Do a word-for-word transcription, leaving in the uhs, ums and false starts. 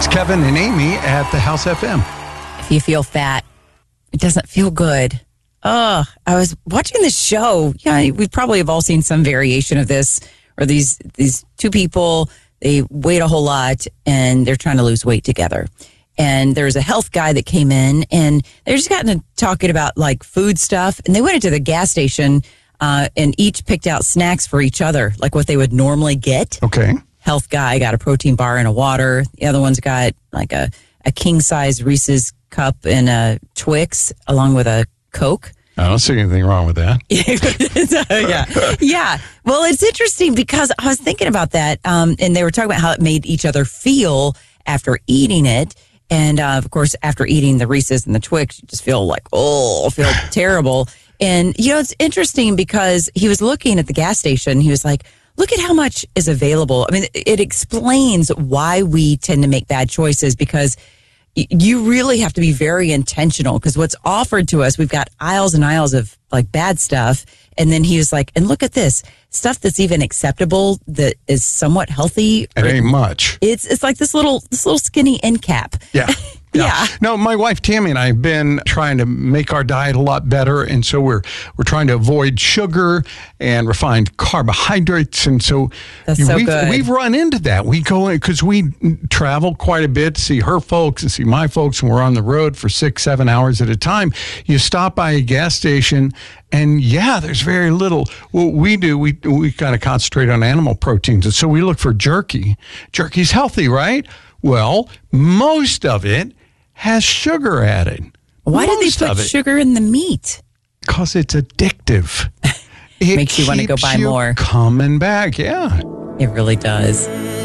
It's Kevin and Amy at the House F M. If you feel fat, it doesn't feel good. Oh, I was watching this show. Yeah, we probably have all seen some variation of this, or these these two people, they weigh a whole lot and they're trying to lose weight together. And there's a health guy that came in and they're just gotten to talking about like food stuff. And they went into the gas station uh, and each picked out snacks for each other, like what they would normally get. Okay. Health guy got a protein bar and a water. The other one's got like a, a king size Reese's cup and a Twix along with a Coke. I don't see anything wrong with that. yeah. Yeah. Well, it's interesting because I was thinking about that. Um, and they were talking about how it made each other feel after eating it. And uh, of course, after eating the Reese's and the Twix, you just feel like, oh, feel terrible. And, you know, it's interesting because he was looking at the gas station. He was like, look at how much is available. I mean, it explains why we tend to make bad choices because you really have to be very intentional because what's offered to us, we've got aisles and aisles of like bad stuff. And then he was like, and look at this stuff that's even acceptable that is somewhat healthy. It ain't much. It's it's like this little this little skinny end cap. Yeah. Yeah. yeah. No, my wife Tammy and I have been trying to make our diet a lot better, and so we're we're trying to avoid sugar and refined carbohydrates, and so, That's so we've good. we've run into that. We go in because we travel quite a bit to see her folks and see my folks, and we're on the road for six, seven hours at a time. You stop by a gas station, and yeah, there's very little. What we do, we we kind of concentrate on animal proteins, and so we look for jerky. Jerky's healthy, right? Well, most of it has sugar added. Why did Most they of put it. sugar in the meat? Because it's addictive. It Makes you wanna go keeps buy you more. Coming back, yeah. It really does.